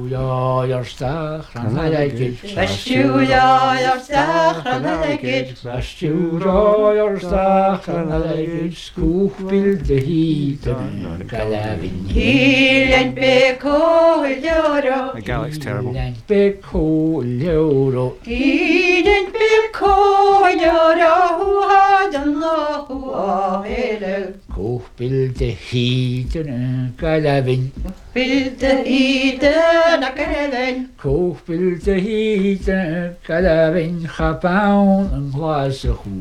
Stiúláarstach an heigid. Stiúláarstach an heigid. Stiúláarstach an heigid. Scúchbil de hítan galabin. Hílen becó leoro. My Gaelic's terrible. Becó leoro. Hílen becó leoro. Who had a no who are hello. Scúchbil de hítan galabin. Bil de hítan a galabin. Scúchbil de hítan galabin. Chapán an glas a